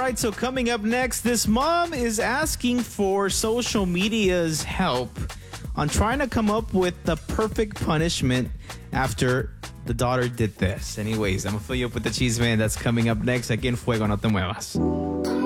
right, so coming up next, this mom is asking for social media's help on trying to come up with the perfect punishment after the daughter did this. Anyways, I'm going to fill you up with the cheese man. That's coming up next. Aquí en Fuego, no te muevas.